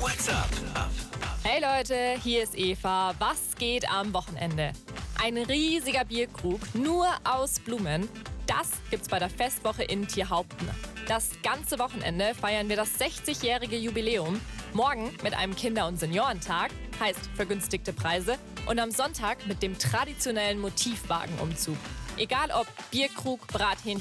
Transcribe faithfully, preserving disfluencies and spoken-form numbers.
What's up? Hey Leute, hier ist Eva. Was geht am Wochenende? Ein riesiger Bierkrug, nur aus Blumen. Das gibt's bei der Festwoche in Tierhaupten. Das ganze Wochenende feiern wir das sechzigjährige Jubiläum. Morgen mit einem Kinder- und Seniorentag, heißt vergünstigte Preise. Und am Sonntag mit dem traditionellen Motivwagenumzug. Egal ob Bierkrug, Brathähnchen